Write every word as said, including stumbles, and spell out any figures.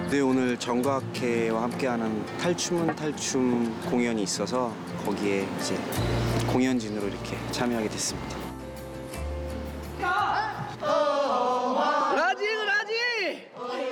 네, 오늘 정각회와 함께하는 탈춤은 탈춤 공연이 있어서 거기에 이제 공연진으로 이렇게 참여하게 됐습니다.